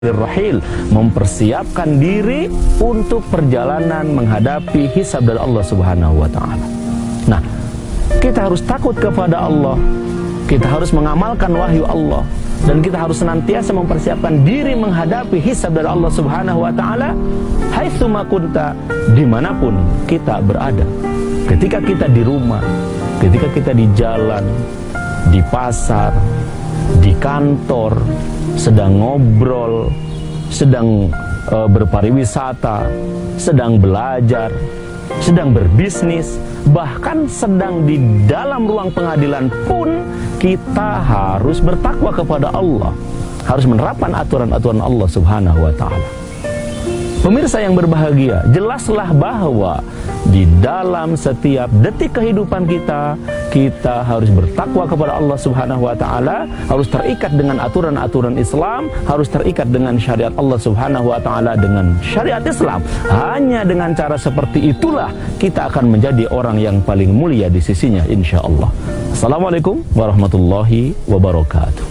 Rahil, mempersiapkan diri untuk perjalanan menghadapi hisab dari Allah Subhanahu wa taala. Nah, kita harus takut kepada Allah. Kita harus mengamalkan wahyu Allah dan kita harus senantiasa mempersiapkan diri menghadapi hisab dari Allah Subhanahu wa taala haitsuma kunta, dimanapun kita berada. Ketika kita di rumah, ketika kita di jalan, di pasar, di kantor, sedang ngobrol, sedang berpariwisata, sedang belajar, sedang berbisnis, bahkan sedang di dalam ruang pengadilan pun kita harus bertakwa kepada Allah, harus menerapkan aturan-aturan Allah Subhanahu wa taala. Pemirsa yang berbahagia, jelaslah bahwa di dalam setiap detik kehidupan kita, kita harus bertakwa kepada Allah Subhanahu wa taala, harus terikat dengan aturan-aturan Islam, harus terikat dengan syariat Allah Subhanahu wa taala, dengan syariat Islam. Hanya dengan cara seperti itulah kita akan menjadi orang yang paling mulia di sisinya insyaallah. Assalamualaikum warahmatullahi wabarakatuh.